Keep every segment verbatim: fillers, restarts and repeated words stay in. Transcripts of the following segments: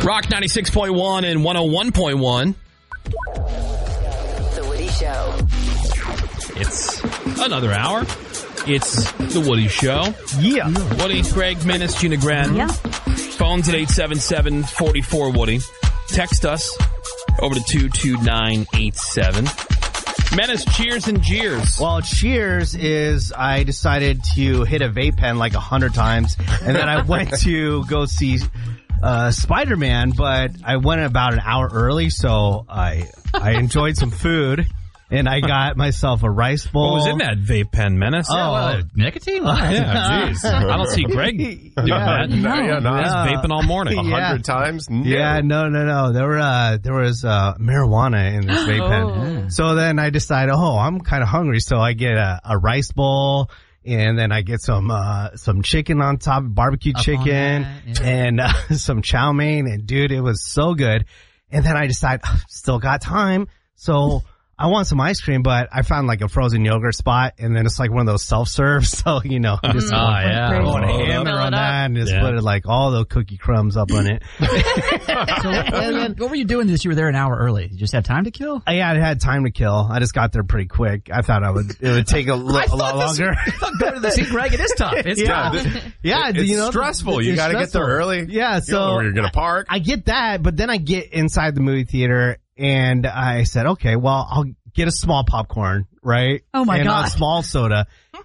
Rock ninety-six point one and one oh one point one. The Woody Show. It's another hour. It's The Woody Show. Yeah. Woody, Greg, Menace, Gina Granton. Yeah. Phones at eight seven seven, four four, Woody. Text us over to two two nine eight seven. Menace, cheers and jeers. Well, cheers is I decided to hit a vape pen like a hundred times, and then I went to go see uh, Spider-Man, but I went about an hour early, so I I enjoyed some food. And I got myself a rice bowl. What was in that vape pen, Menace? Oh, uh, nicotine? Yeah, jeez. I don't see Greg doing yeah, that. No, yeah, no. He's vaping all morning. A Yeah. hundred times? No. Yeah, no, no, no. There were uh, there was uh, marijuana in this vape pen. So then I decided, oh, I'm kind of hungry, so I get a, a rice bowl, and then I get some uh, some chicken on top, barbecue Up chicken, that, yeah. and uh, some chow mein, and dude, it was so good. And then I decided, still got time, so I want some ice cream, but I found like a frozen yogurt spot, and then it's like one of those self-serves, so, you know, I'm just Oh, yeah. going Oh, hammer fill it on up. that, and just Yeah. put it like all the cookie crumbs up on it. So what, were you, what were you doing this? You were there an hour early. You just had time to kill? I had had time to kill. I just got there pretty quick. I thought I would. It would take a, lo- a lot longer. Go to the see, Greg, it is tough. It's Yeah. tough. Yeah, It's you know, stressful. You it's got to get there stressful. early. Yeah, You don't know so where you're going to park. I get that, but then I get inside the movie theater, and I said, okay, well, I'll get a small popcorn, right? Oh, my and God. a small soda.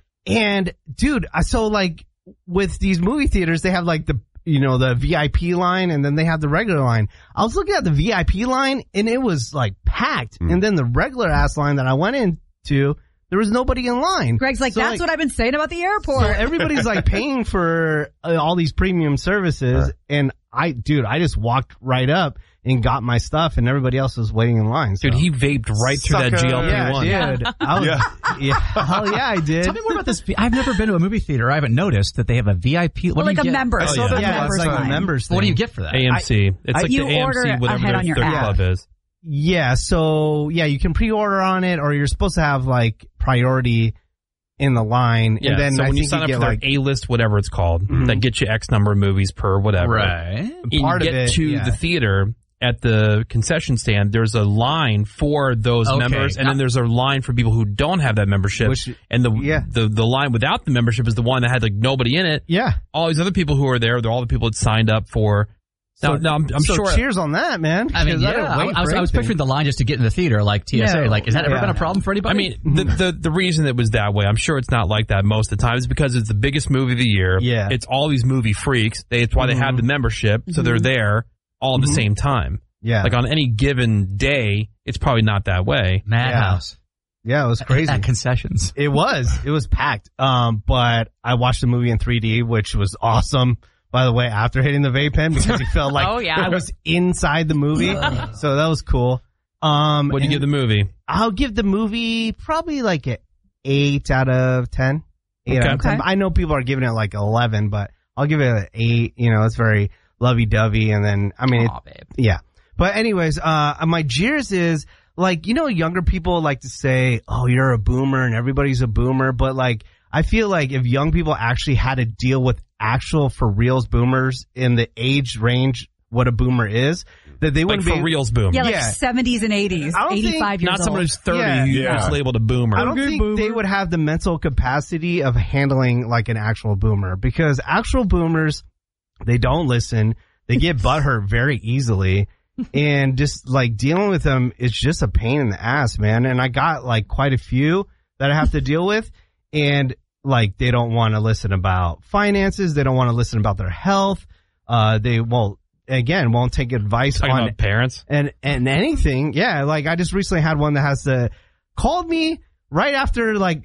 And dude, I so like with these movie theaters, they have like the you know the V I P line, and then they have the regular line. I was looking at the V I P line, and it was like packed. Mm. And then the regular ass line that I went into, there was nobody in line. Greg's like, So, that's what I've been saying about the airport. So everybody's like paying for uh, all these premium services, Right. and I, dude, I just walked right up and got my stuff, and everybody else was waiting in line. So. Dude, he vaped right through that Sucker. G L P one. Yeah, dude. I was, Yeah. yeah. Hell yeah, I did. Tell me more about this. I've never been to a movie theater. I haven't noticed that they have a V I P. What Well, do like you a get? member. Oh, So yeah. the Yeah, it's members like a line. members thing. What do you get for that? A M C. It's I- like you the A M order C, it whatever ahead their on your third app. club is. Yeah, so, yeah, you can pre-order on it, or you're supposed to have, like, priority in the line. Yeah, and then so I when you think sign up get, for their like, A-list, whatever it's called, that gets you X number of movies per whatever. Right. And Part you of get it, to yeah. the theater at the concession stand, there's a line for those Okay. members, and then there's a line for people who don't have that membership. Which- and the, yeah. the the line without the membership is the one that had like nobody in it. yeah. All these other people who are there, they're all the people that signed up for. So, Now, now I'm, I'm so sure. cheers on that, man. I mean, 'cause yeah. didn't I, wait I was, for I was anything. picturing the line just to get in the theater, like T S A. No. Like, has that ever Yeah. been a problem for I anybody? mean, the, the the reason it was that way, I'm sure it's not like that most of the time, is because it's the biggest movie of the year. Yeah. It's all these movie freaks. They, it's why they have the membership, so they're there all at the Mhm. same time. Yeah. Like on any given day, it's probably not that way. Madhouse. yeah, it was crazy. At concessions. It was. It was packed. Um, but I watched the movie in three D, which was awesome, by the way, after hitting the vape pen, because it felt like Oh, yeah. I was inside the movie. So that was cool. Um, What do you give and the movie? I'll give the movie probably like an eight out of ten. Eight Okay. out of ten. Okay. I know people are giving it like eleven, but I'll give it an eight. You know, it's very lovey-dovey. And then, I mean, it, Aw, babe. yeah. But anyways, uh, my jeers is like, you know, younger people like to say, oh, you're a boomer and everybody's a boomer. But like, I feel like if young people actually had to deal with actual for reals boomers in the age range, what a boomer is, that they Like wouldn't for be. reals boom. Yeah, like Yeah. seventies and eighties, I don't think- eighty-five years Not someone old. who's thirty Yeah. who's Yeah. labeled a boomer. I don't think they would have the mental capacity of handling like an actual boomer, because actual boomers, they don't listen. They get butthurt very easily. And just like dealing with them is just a pain in the ass, man. And I got like quite a few that I have to deal with. And like, they don't want to listen about finances. They don't want to listen about their health. Uh, they won't, again, won't take advice Talking on about parents. and and anything. Yeah, like I just recently had one that has to called me right after like